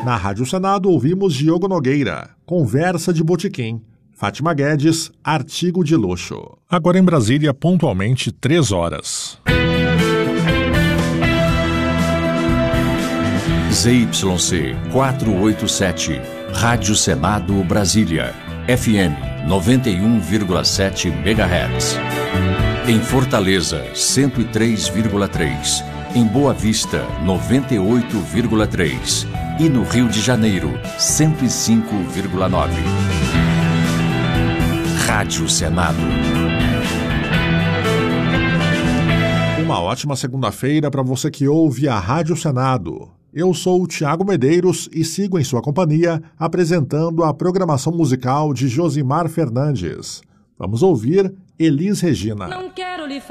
Na Rádio Senado ouvimos Diogo Nogueira, Conversa de Botequim. Fátima Guedes, Artigo de Luxo. Agora em Brasília, pontualmente 3 horas. ZYC 487, Rádio Senado Brasília, FM 91,7 MHz. Em Fortaleza, 103,3. Em Boa Vista, 98,3. E no Rio de Janeiro, 105,9. Rádio Senado. Uma ótima segunda-feira para você que ouve a Rádio Senado. Eu sou o Tiago Medeiros e sigo em sua companhia apresentando a programação musical de Josimar Fernandes. Vamos ouvir Elis Regina. Não quero lhe